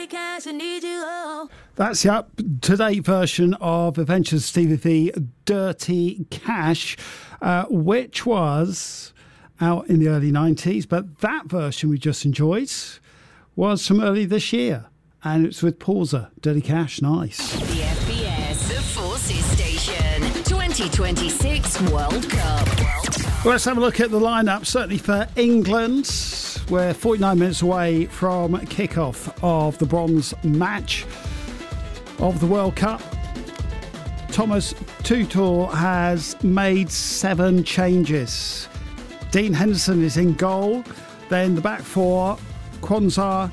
That's the up-to-date version of Adventures Stevie V Dirty Cash, which was out in the early 90s. But that version we just enjoyed was from early this year. And it's with Pauser. Dirty Cash, nice. The FBS, the Forces Station, 2026 World Cup. Well, let's have a look at the lineup. Certainly for England, we're 49 minutes away from kick-off of the bronze match of the World Cup. Thomas Tuchel has made 7 changes. Dean Henderson is in goal. Then the back four, Konza,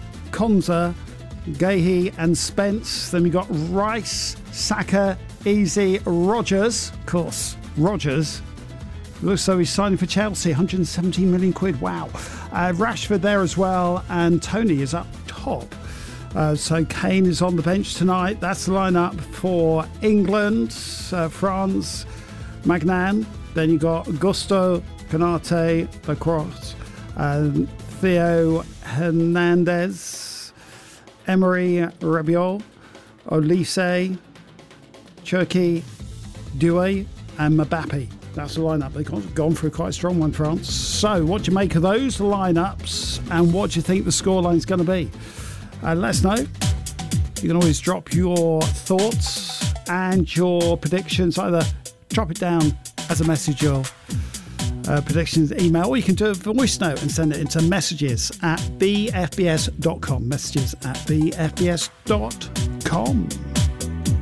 Gahey and Spence. Then we got Rice, Saka, Easy, Rodgers. Of course, Rodgers. Looks so he's signing for Chelsea, 117 million quid. Wow. Rashford there as well. And Tony is up top. So Kane is on the bench tonight. That's the lineup for England, France, Magnan. Then you got Gusto, Canate, Lacrosse, Theo Hernandez, Emery, Rabiot, Olise, Cherki, Doué and Mbappe. That's the lineup. They've gone for quite a strong one, France. So what do you make of those lineups and what do you think the scoreline's going to be? Let us know. You can always drop your thoughts and your predictions. Either drop it down as a message or predictions email, or you can do a voice note and send it into messages@bfbs.com. Messages@bfbs.com.